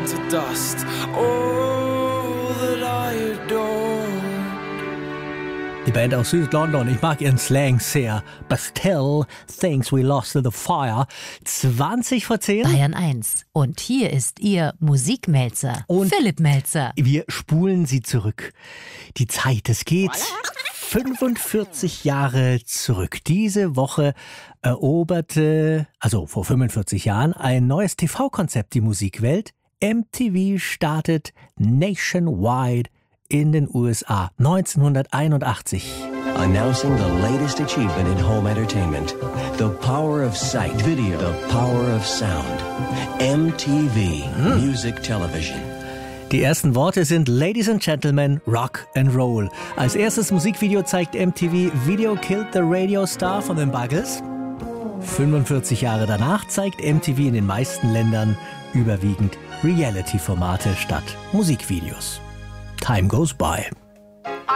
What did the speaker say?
to dust. All that I adored. Die Band aus Südlondon, ich mag ihren Slang sehr. But still, things we lost to the fire. 20 vor 10. Bayern 1. Und hier ist Ihr Musikmelzer, Philipp Melzer. Wir spulen sie zurück. Die Zeit, es geht 45 Jahre zurück. Diese Woche eroberte, also vor 45 Jahren, ein neues TV-Konzept die Musikwelt. MTV startet nationwide in den USA 1981. Announcing the latest achievement in home entertainment. The power of sight, video, the power of sound. MTV Music Television. Die ersten Worte sind Ladies and Gentlemen, Rock and Roll. Als erstes Musikvideo zeigt MTV Video Killed the Radio Star von den Buggles. 45 Jahre danach zeigt MTV in den meisten Ländern überwiegend Reality-Formate statt Musikvideos. Time goes by.